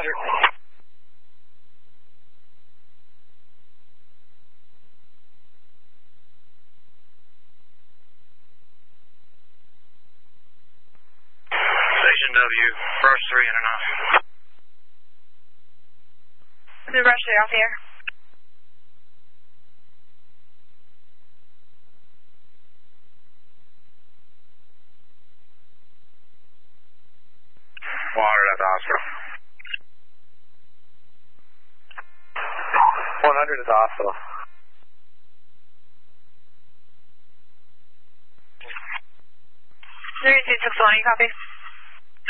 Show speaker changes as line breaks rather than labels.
Roger.
Station W, Rush 3 in and out.
The Rush 3 off the air.
Water at the hospital.
100 at the hospital.
Three 661, you copy?